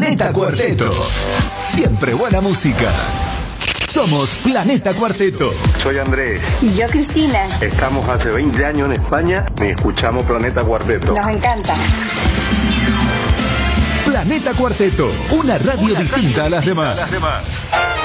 Planeta Cuarteto. Siempre buena música. Somos Planeta Cuarteto. Soy Andrés. Y yo Cristina. Estamos hace 20 años en España y escuchamos Planeta Cuarteto. Nos encanta. Planeta Cuarteto, una radio distinta a las demás.